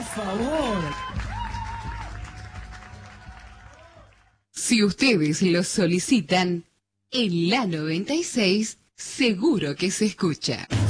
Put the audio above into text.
por favor. Si ustedes lo solicitan, en la 96 seguro que se escucha.